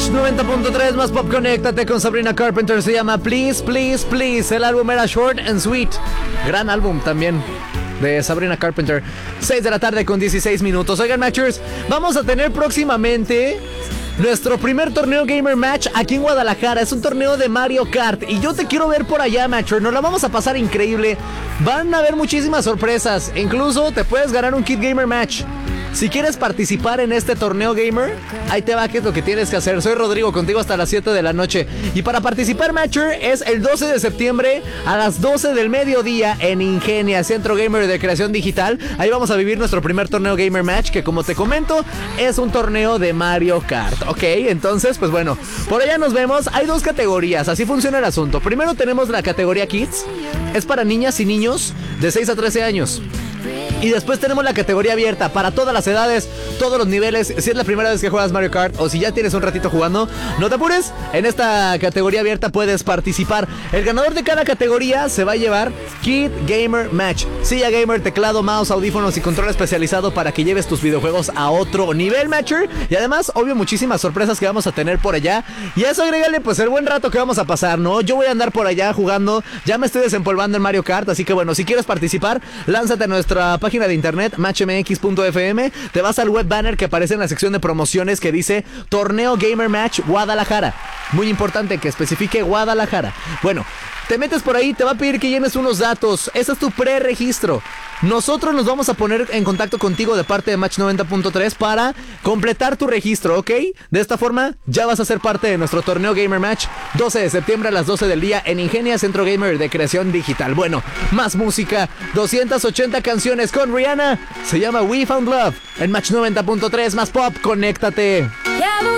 Match 90.3 más pop, conéctate con Sabrina Carpenter. Se llama Please, Please, Please. El álbum era Short and Sweet. Gran álbum también de Sabrina Carpenter. 6 de la tarde con 16 minutos. Oigan, Matchers, vamos a tener próximamente nuestro primer torneo Gamer Match aquí en Guadalajara. Es un torneo de Mario Kart y yo te quiero ver por allá, Matcher. Nos la vamos a pasar increíble. Van a haber muchísimas sorpresas. Incluso te puedes ganar un kit Gamer Match. Si quieres participar en este torneo gamer, ahí te va qué es lo que tienes que hacer. Soy Rodrigo, contigo hasta las 7 de la noche. Y para participar, Matcher, es el 12 de septiembre a las 12 del mediodía en Ingenia, Centro Gamer de Creación Digital. Ahí vamos a vivir nuestro primer torneo Gamer Match, que como te comento, es un torneo de Mario Kart. Ok, entonces, pues bueno, por allá nos vemos. Hay dos categorías, así funciona el asunto. Primero tenemos la categoría Kids. Es para niñas y niños de 6 a 13 años. Y después tenemos la categoría abierta para todas las edades, todos los niveles. Si es la primera vez que juegas Mario Kart o si ya tienes un ratito jugando, no te apures. En esta categoría abierta puedes participar. El ganador de cada categoría se va a llevar Kit Gamer Match, silla gamer, teclado, mouse, audífonos y control especializado para que lleves tus videojuegos a otro nivel, Matcher. Y además, obvio, muchísimas sorpresas que vamos a tener por allá. Y a eso agrégale pues el buen rato que vamos a pasar, ¿no? Yo voy a andar por allá jugando. Ya me estoy desempolvando en Mario Kart. Así que bueno, si quieres participar, lánzate a nuestra página de internet, matchmx.fm. Te vas al web banner que aparece en la sección de promociones que dice Torneo Gamer Match Guadalajara. Muy importante que especifique Guadalajara. Bueno, te metes por ahí, te va a pedir que llenes unos datos. Ese es tu preregistro. Nosotros nos vamos a poner en contacto contigo de parte de Match 90.3 para completar tu registro, ¿ok? De esta forma ya vas a ser parte de nuestro torneo Gamer Match 12 de septiembre a las 12 del día en Ingenia, Centro Gamer de Creación Digital. Bueno, más música, 280 canciones con Rihanna. Se llama We Found Love en Match 90.3 más pop, conéctate. Yeah,